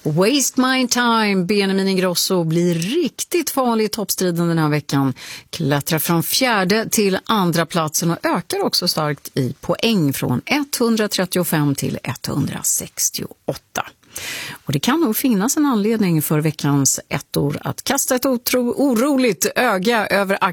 Waste My Time, Benjamin Ingrosso, blir riktigt farlig i toppstriden den här veckan. Klättrar från 4:e till 2:a platsen och ökar också starkt i poäng från 135 till 168. Och det kan nog finnas en anledning för veckans ettor att kasta ett oroligt öga över